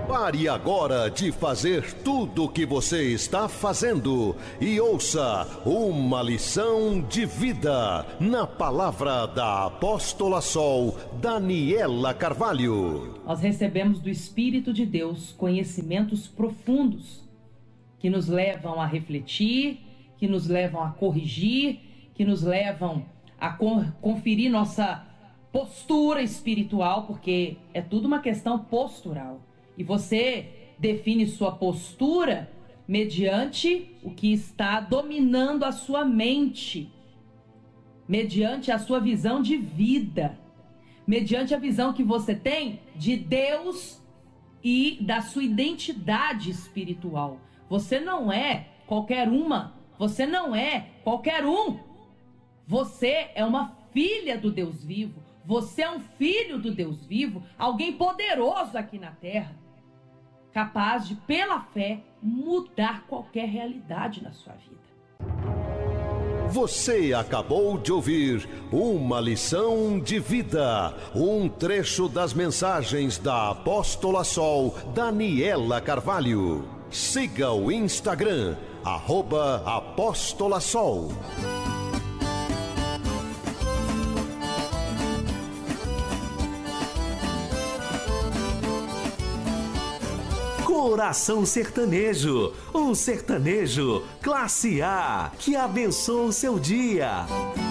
Pare agora de fazer tudo o que você está fazendo e ouça uma lição de vida na palavra da apóstola Sol Daniela Carvalho. Nós recebemos do Espírito de Deus conhecimentos profundos que nos levam a refletir, que nos levam a corrigir, que nos levam a conferir nossa postura espiritual, porque é tudo uma questão postural. E você define sua postura mediante o que está dominando a sua mente, mediante a sua visão de vida, mediante a visão que você tem de Deus e da sua identidade espiritual. Você não é qualquer uma, você não é qualquer um. Você é uma filha do Deus vivo, você é um filho do Deus vivo, alguém poderoso aqui na terra, capaz de, pela fé, mudar qualquer realidade na sua vida. Você acabou de ouvir uma lição de vida, um trecho das mensagens da apóstola Sol Daniela Carvalho. Siga o Instagram, @Apóstola Sol. Coração Sertanejo, um sertanejo classe A que abençoa o seu dia.